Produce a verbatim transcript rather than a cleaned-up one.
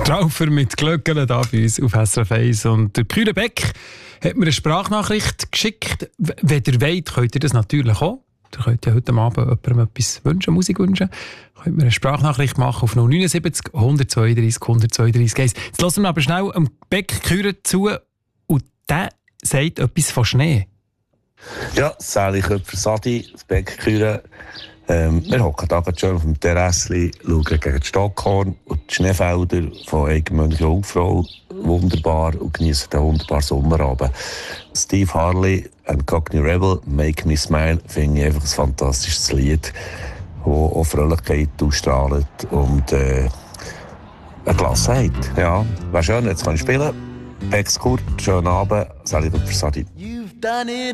Straufer mit Glöckchen da bei uns auf S R F eins. Und der Kühne Beck hat mir eine Sprachnachricht geschickt. Wenn ihr wollt, könnt ihr das natürlich auch. Ihr könnt ja heute Abend jemandem etwas wünschen, Musik wünschen. Ihr könnt mir eine Sprachnachricht machen auf null neun sieben null eins zwei drei eins eins zwei drei eins. Jetzt hören wir aber schnell am Beck Kühne zu und der sagt etwas von Schnee. Ja, Sally Köpfer-Sadi, das Beck Kühne. Ähm, wir hocken da schön auf dem Terrassli, schauen gegen die Stockhorn und die Schneefelder von Eigenmünch Jungfrau. Wunderbar und genießen den wunderbaren Sommerabend. Steve Harley and Cockney Rebel, Make Me Smile, finde ich einfach ein fantastisches Lied, das auch Fröhlichkeit ausstrahlt und äh, eine Gelassenheit. Ja, wäre schön, jetzt kann ich spielen. Bex Kurt, schönen Abend, Sally Köpfer-Sadi.